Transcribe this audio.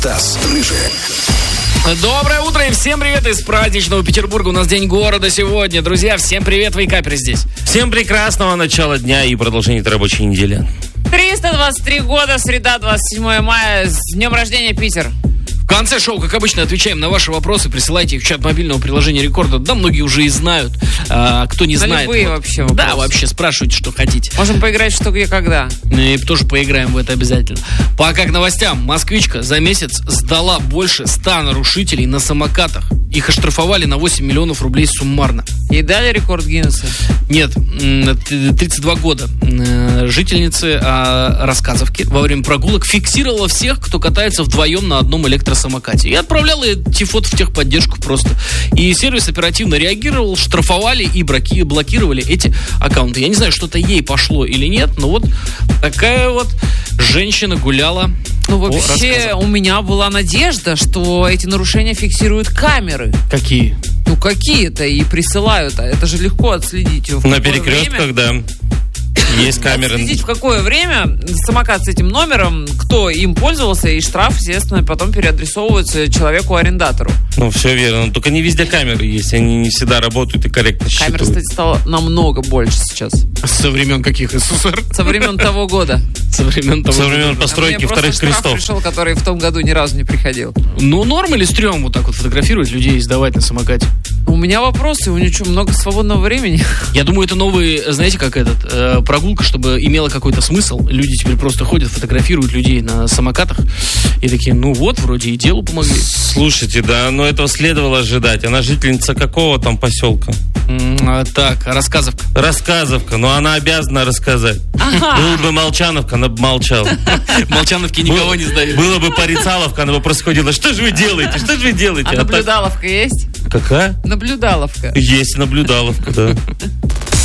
Стас Рыжий. Доброе утро и всем привет из праздничного Петербурга. У нас День города сегодня. Друзья, всем привет, вейкаперы здесь. Всем прекрасного начала дня и продолжения этой рабочей недели. 323 года, среда, 27 мая. С днем рождения, Питер. В конце шоу, как обычно, отвечаем на ваши вопросы. Присылайте их в чат мобильного приложения Рекорда. Да, многие уже и знают. Кто не знает. Любые вот, вообще вопросы. Да, вообще спрашивайте, что хотите. Можем поиграть в «Что, где, когда». И тоже поиграем в это обязательно. Пока к новостям. Москвичка за месяц сдала больше 100 нарушителей на самокатах. Их оштрафовали на 8 миллионов рублей суммарно. И дали рекорд Гиннесса? Нет, 32 года. Жительницы Рассказовки во время прогулок фиксировала всех, кто катается вдвоем на одном электросамокате. И отправляла эти фото в техподдержку просто. И сервис оперативно реагировал, штрафовали и блокировали эти аккаунты. Я не знаю, что-то ей пошло или нет, но вот такая вот женщина гуляла. Ну, вообще, у меня была надежда, что эти нарушения фиксируют камеры. Какие? Ну, какие-то, и присылают. А это же легко отследить. На перекрестках, да. Есть камеры. Отследить, в какое время самокат с этим номером, кто им пользовался, и штраф, естественно, потом переадресовывается человеку-арендатору. Ну, все верно. Но только не везде камеры есть. Они не всегда работают и корректно считывают. Камер, кстати, стало намного больше сейчас. Со времен каких СССР? Со времен того года. Со времен постройки вторых крестов. Пришел, который в том году ни разу не приходил. Ну, норм или стрём вот так вот фотографировать людей и сдавать на самокате? У меня вопросы, у нее что, много свободного времени? Я думаю, это новый, знаете, как прогулка, чтобы имела какой-то смысл. Люди теперь просто ходят, фотографируют людей на самокатах и такие, ну вот, вроде и делу помогли. Слушайте, да, но этого следовало ожидать. Она жительница какого там поселка? Так, Рассказовка. Рассказовка, но она обязана рассказать. Была бы Молчановка, она бы молчала. Молчановки никого не сдают. Было бы Порицаловка, она бы просто ходила, что же вы делаете, что же вы делаете? А наблюдаловка есть? Какая? Наблюдаловка. Есть наблюдаловка, да.